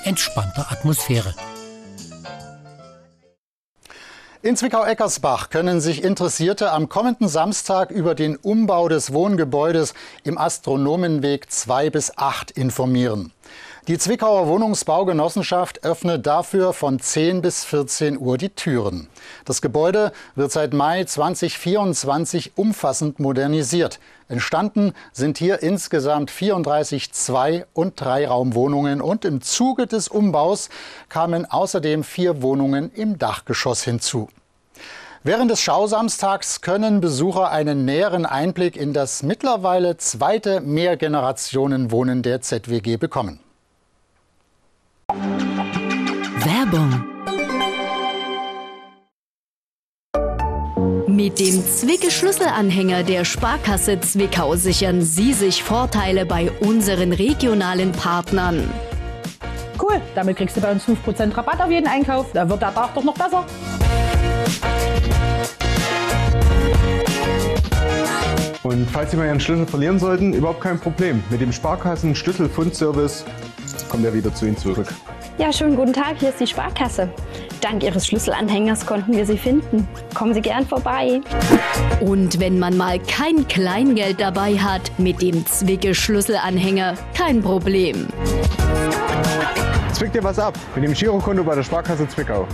entspannter Atmosphäre. In Zwickau-Eckersbach können sich Interessierte am kommenden Samstag über den Umbau des Wohngebäudes im Astronomenweg 2 bis 8 informieren. Die Zwickauer Wohnungsbaugenossenschaft öffnet dafür von 10 bis 14 Uhr die Türen. Das Gebäude wird seit Mai 2024 umfassend modernisiert. Entstanden sind hier insgesamt 34 Zwei- und Dreiraumwohnungen und im Zuge des Umbaus kamen außerdem 4 Wohnungen im Dachgeschoss hinzu. Während des Schausamstags können Besucher einen näheren Einblick in das mittlerweile zweite Mehrgenerationenwohnen der ZWG bekommen. Werbung. Mit dem Zwicke-Schlüsselanhänger der Sparkasse Zwickau sichern Sie sich Vorteile bei unseren regionalen Partnern. Cool, damit kriegst du bei uns 5% Rabatt auf jeden Einkauf. Da wird der Tag doch noch besser. Und falls Sie mal Ihren Schlüssel verlieren sollten, überhaupt kein Problem. Mit dem Sparkassen-Schlüsselfundservice kommt er wieder zu Ihnen zurück. Ja, schönen guten Tag, hier ist die Sparkasse. Dank Ihres Schlüsselanhängers konnten wir Sie finden. Kommen Sie gern vorbei. Und wenn man mal kein Kleingeld dabei hat, mit dem Zwicke-Schlüsselanhänger kein Problem. Zwick dir was ab mit dem Girokonto bei der Sparkasse Zwickau.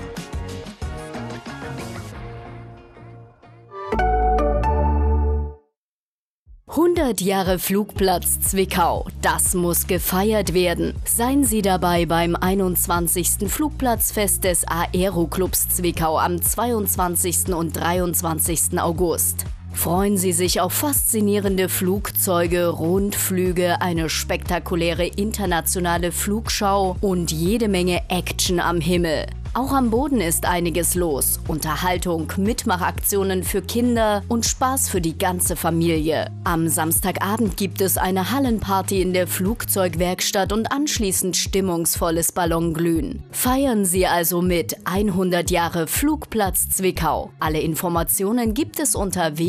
Jahre Flugplatz Zwickau. Das muss gefeiert werden. Seien Sie dabei beim 21. Flugplatzfest des Aeroclubs Zwickau am 22. und 23. August. Freuen Sie sich auf faszinierende Flugzeuge, Rundflüge, eine spektakuläre internationale Flugschau und jede Menge Action am Himmel. Auch am Boden ist einiges los. Unterhaltung, Mitmachaktionen für Kinder und Spaß für die ganze Familie. Am Samstagabend gibt es eine Hallenparty in der Flugzeugwerkstatt und anschließend stimmungsvolles Ballonglühen. Feiern Sie also mit 100 Jahre Flugplatz Zwickau. Alle Informationen gibt es unter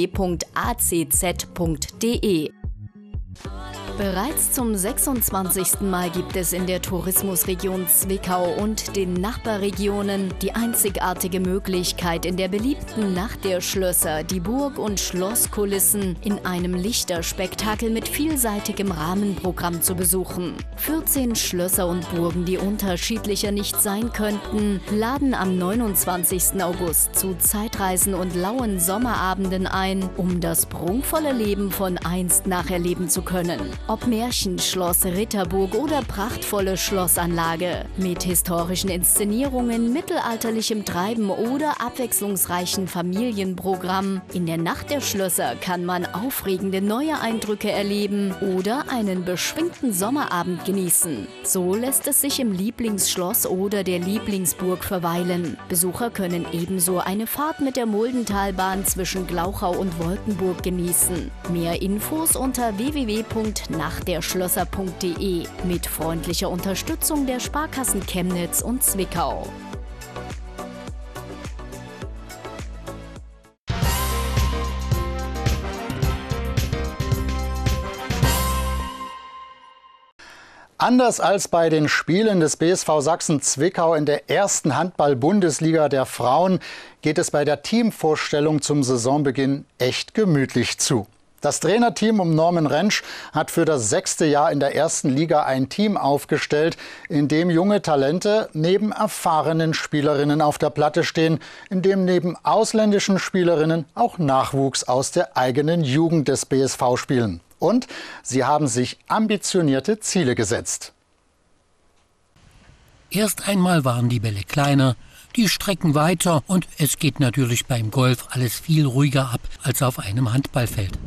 www.acz.de. Bereits zum 26. Mal gibt es in der Tourismusregion Zwickau und den Nachbarregionen die einzigartige Möglichkeit, in der beliebten Nacht der Schlösser die Burg- und Schlosskulissen in einem Lichterspektakel mit vielseitigem Rahmenprogramm zu besuchen. 14 Schlösser und Burgen, die unterschiedlicher nicht sein könnten, laden am 29. August zu Zeitreisen und lauen Sommerabenden ein, um das prunkvolle Leben von einst nacherleben zu können. Ob Märchenschloss, Ritterburg oder prachtvolle Schlossanlage. Mit historischen Inszenierungen, mittelalterlichem Treiben oder abwechslungsreichen Familienprogramm. In der Nacht der Schlösser kann man aufregende neue Eindrücke erleben oder einen beschwingten Sommerabend genießen. So lässt es sich im Lieblingsschloss oder der Lieblingsburg verweilen. Besucher können ebenso eine Fahrt mit der Muldentalbahn zwischen Glauchau und Wolkenburg genießen. Mehr Infos unter www.nachtderschlösser.de mit freundlicher Unterstützung der Sparkassen Chemnitz und Zwickau. Anders als bei den Spielen des BSV Sachsen-Zwickau in der ersten Handball-Bundesliga der Frauen geht es bei der Teamvorstellung zum Saisonbeginn echt gemütlich zu. Das Trainerteam um Norman Rentsch hat für das 6. Jahr in der ersten Liga ein Team aufgestellt, in dem junge Talente neben erfahrenen Spielerinnen auf der Platte stehen, in dem neben ausländischen Spielerinnen auch Nachwuchs aus der eigenen Jugend des BSV spielen. Und sie haben sich ambitionierte Ziele gesetzt. Erst einmal waren die Bälle kleiner, die Strecken weiter und es geht natürlich beim Golf alles viel ruhiger ab als auf einem Handballfeld.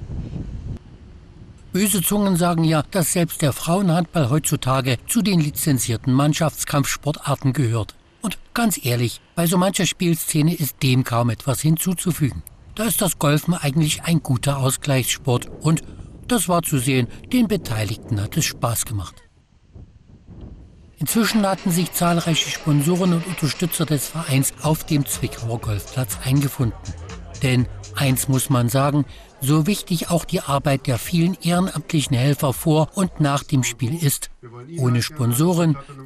Böse Zungen sagen ja, dass selbst der Frauenhandball heutzutage zu den lizenzierten Mannschaftskampfsportarten gehört. Und ganz ehrlich, bei so mancher Spielszene ist dem kaum etwas hinzuzufügen. Da ist das Golfen eigentlich ein guter Ausgleichssport und das war zu sehen, den Beteiligten hat es Spaß gemacht. Inzwischen hatten sich zahlreiche Sponsoren und Unterstützer des Vereins auf dem Zwickauer Golfplatz eingefunden. Denn eins muss man sagen, so wichtig auch die Arbeit der vielen ehrenamtlichen Helfer vor und nach dem Spiel ist, ohne Sponsoren,